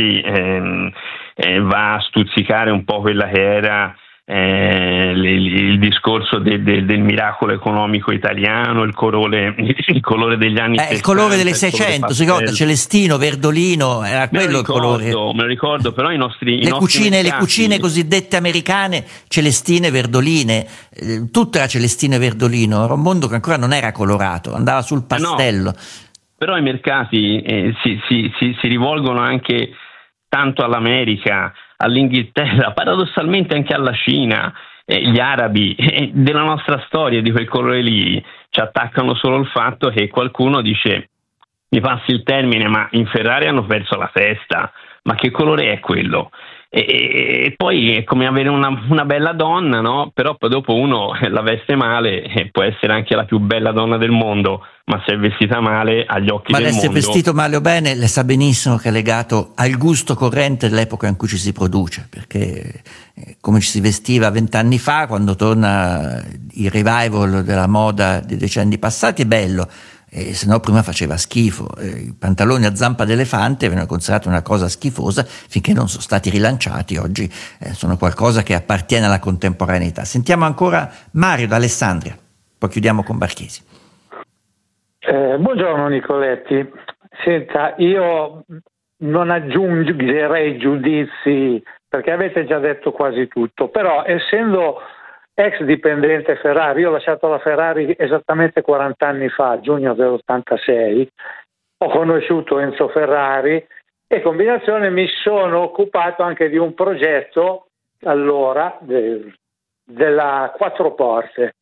infatti va a stuzzicare un po' quella che era il discorso del miracolo economico italiano, il colore degli anni 60, il colore delle 600, si ricorda, celestino, verdolino, era quello il colore. Me lo ricordo, però le cucine cosiddette americane, celestine, verdoline, tutto era celestino e verdolino, era un mondo che ancora non era colorato, andava sul pastello. Però i mercati si rivolgono anche tanto all'America, all'Inghilterra, paradossalmente anche alla Cina. Gli arabi della nostra storia, di quel colore lì, ci attaccano solo il fatto che qualcuno dice, mi passi il termine, ma in Ferrari hanno perso la testa, ma che colore è quello? E poi è come avere una bella donna, no? Però poi dopo uno la veste male e può essere anche la più bella donna del mondo, ma se è vestita male agli occhi del mondo. Ma l'essere vestito male o bene, le sa benissimo che è legato al gusto corrente dell'epoca in cui ci si produce, perché come ci si vestiva 20 anni fa, quando torna il revival della moda dei decenni passati, è bello. Se no prima faceva schifo. I pantaloni a zampa d'elefante venivano considerati una cosa schifosa finché non sono stati rilanciati. Oggi sono qualcosa che appartiene alla contemporaneità. Sentiamo ancora Mario da Alessandria, poi chiudiamo con Barchesi. Buongiorno Nicoletti. Senta, io non aggiungerei giudizi perché avete già detto quasi tutto, però essendo ex dipendente Ferrari, io ho lasciato la Ferrari esattamente 40 anni fa, giugno dell'86, ho conosciuto Enzo Ferrari e in combinazione mi sono occupato anche di un progetto allora della quattro porte,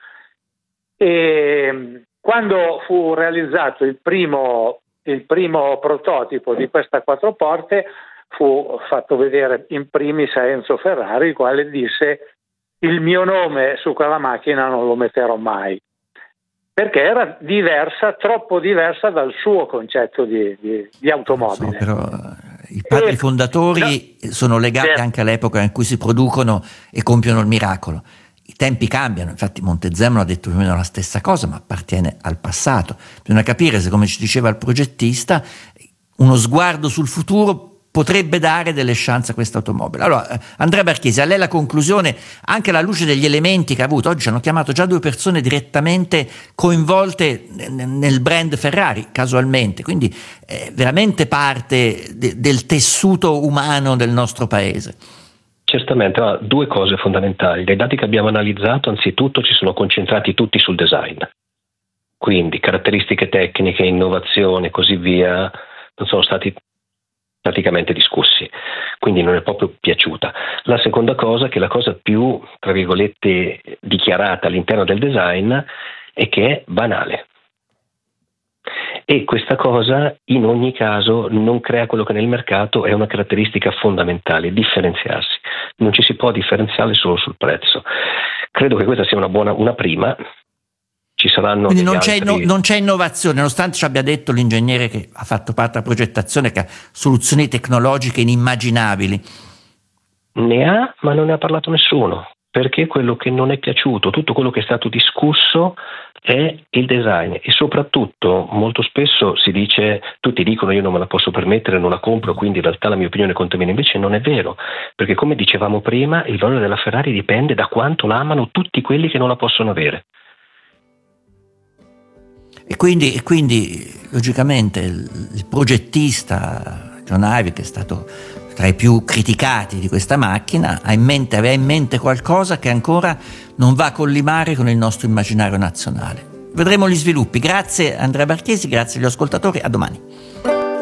e quando fu realizzato il primo prototipo di questa quattro porte fu fatto vedere in primis a Enzo Ferrari, il quale disse: il mio nome su quella macchina non lo metterò mai, perché era diversa, troppo diversa dal suo concetto di automobile. Però i padri fondatori sono legati anche all'epoca in cui si producono e compiono il miracolo. I tempi cambiano, infatti Montezemolo ha detto più o meno la stessa cosa, ma appartiene al passato. Bisogna capire se, come ci diceva il progettista, uno sguardo sul futuro potrebbe dare delle chance a questa automobile. Allora, Andrea Barchesi, a lei la conclusione, anche alla luce degli elementi che ha avuto. Oggi ci hanno chiamato già 2 persone direttamente coinvolte nel brand Ferrari, casualmente, quindi veramente parte del tessuto umano del nostro paese. Certamente, 2 cose fondamentali. Dai dati che abbiamo analizzato, anzitutto ci sono concentrati tutti sul design, quindi caratteristiche tecniche, innovazione e così via non sono stati praticamente discussi, quindi non è proprio piaciuta. La seconda cosa, che la cosa più, tra virgolette, dichiarata all'interno del design, è che è banale. E questa cosa in ogni caso non crea quello che nel mercato è una caratteristica fondamentale: differenziarsi. Non ci si può differenziare solo sul prezzo. Credo che questa sia una prima. Ci saranno. Quindi non c'è innovazione, nonostante ci abbia detto l'ingegnere che ha fatto parte della progettazione che ha soluzioni tecnologiche inimmaginabili. Ne ha, ma non ne ha parlato nessuno, perché quello che non è piaciuto, tutto quello che è stato discusso è il design, e soprattutto molto spesso si dice, tutti dicono io non me la posso permettere, non la compro, quindi in realtà la mia opinione conta meno. Invece non è vero, perché come dicevamo prima, il valore della Ferrari dipende da quanto la amano tutti quelli che non la possono avere. E quindi logicamente il progettista John Ive, che è stato tra i più criticati di questa macchina, aveva in mente qualcosa che ancora non va a collimare con il nostro immaginario nazionale. Vedremo gli sviluppi. Grazie Andrea Barchesi, grazie agli ascoltatori, a domani.